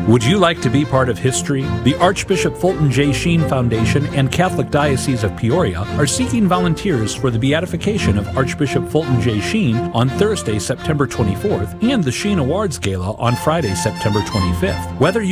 Would you like to be part of history? The Archbishop Fulton J. Sheen Foundation and Catholic Diocese of Peoria are seeking volunteers for the beatification of Archbishop Fulton J. Sheen on Thursday, September 24th, and the Sheen Awards Gala on Friday, September 25th. Whether you